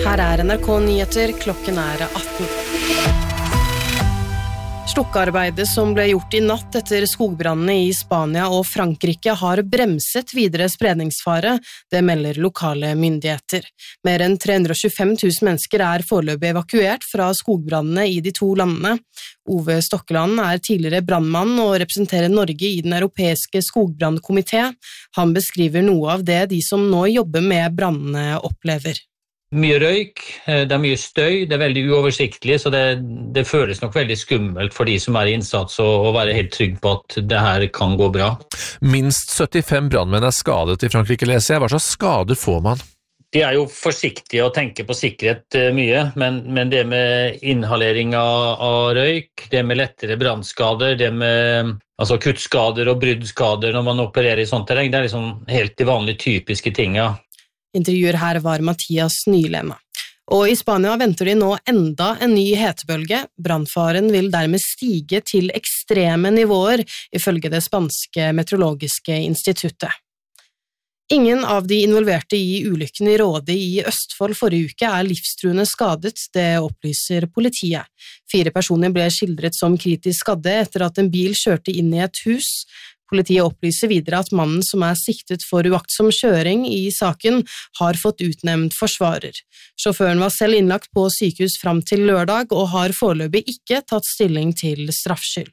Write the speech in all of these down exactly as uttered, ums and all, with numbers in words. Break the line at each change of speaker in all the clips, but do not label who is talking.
Her er N R K Nyheter, klokken er atten. Slukkearbeidet som ble gjort i natt etter skogbrannene i Spania og Frankrike har bremset videre spredningsfare, det melder lokale myndigheter. Mer enn tre hundre og tjuefem tusen mennesker er foreløpig evakuert fra skogbrannene i de to landene. Ove Stokkeland er tidligere brannmann og representerer Norge i den europeiske skogbrannkomité. Han beskriver noe av det de som nå jobber med brannene opplever.
Mye røyk, det er mye støy, det er veldig uoversiktlig, så det, det føles nok veldig skummelt for de som er i innsats å være helt trygg på at det her kan gå bra.
Minst syttifem brannmenn er skadet i Frankrike, leser jeg. Hva slags skader får man?
De er jo forsiktige og tenker på sikkerhet mye, men, men det med inhalering av, av røyk, det med lettere brannskader, det med altså kuttskader og bruddskader når man opererer i sånt terreng, det er liksom helt de vanlige typiske tingene.
Intervjuer her var Mathias Nylema. Og i Spania venter de nå enda en ny hetebølge. Brannfaren vil dermed stige til ekstreme nivåer, ifølge det spanske meteorologiske instituttet. Ingen av de involverte i ulykken i Råde i Østfold forrige uke er livstruende skadet, det opplyser politiet. Fire personer ble skildret som kritisk skadde etter at en bil kjørte inn i et hus. Politiet opplyser videre at mannen som er siktet for uaktsom kjøring i saken har fått utnevnt forsvarer. Sjåføren var selv innlagt på sykehus frem til lørdag og har foreløpig ikke tatt stilling til straffskyld.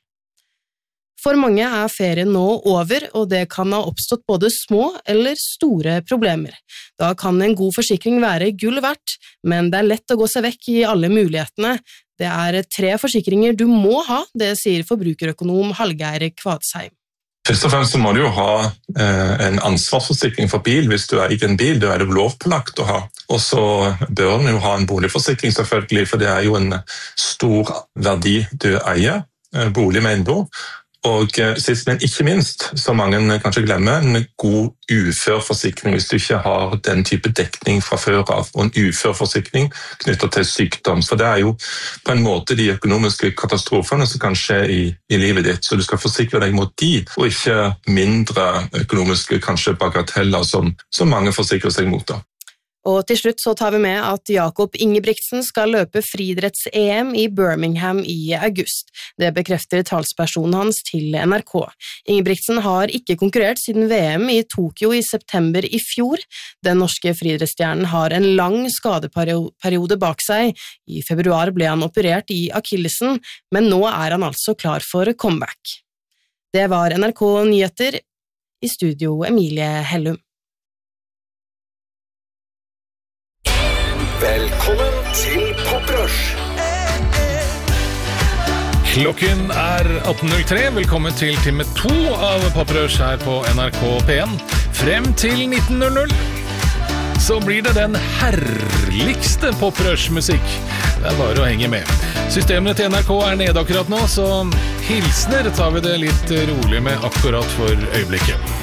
For mange er ferien nå over, og det kan ha oppstått både små eller store problemer. Da kan en god forsikring være gull verdt, men det er lett å gå seg vekk i alle mulighetene. Det er tre forsikringer du må ha, det sier forbrukerøkonom Hallgeir Kvadsheim.
Først og fremst så må du jo ha eh, en ansvarsforsikring for bil. Hvis du eier en bil, da er det lovpålagt å ha. Og så bør du jo ha en boligforsikring selvfølgelig, for det er jo en stor verdi du eier, eh, bolig med eiendom. Og eh, sist, men ikke minst, så mange kanskje glemmer, en god uførforsikring hvis du ikke har den type dekning fra før av, og en uførforsikring knyttet til sykdom. For det er jo på en måte de økonomiske katastrofene som kan skje i, i livet ditt, så du skal forsikre deg mot de, og ikke mindre økonomiske kanskje bagateller som, som mange forsikrer seg mot da.
Og til slutt så tar vi med at Jakob Ingebrigtsen skal løpe friidretts-E M i Birmingham i august. Det bekrefter talspersonen hans til N R K. Ingebrigtsen har ikke konkurrert siden V M i Tokyo i september i fjor. Den norske friidrettsstjernen har en lang skadeperiode bak seg. I februar ble han operert i akillesen, men nå er han altså klar for comeback. Det var N R K Nyheter, i studio Emilie Hellum.
Velkommen til Poprush.
Klokken er atten null tre. Velkommen til time to av Poprush her på N R K P en. Frem til nitten null null så blir det den herligste Poprush-musikk. Det er bare å henge med. Systemene til N R K er nede akkurat nå, så hilsner tar vi det litt rolig med akkurat for øyeblikket.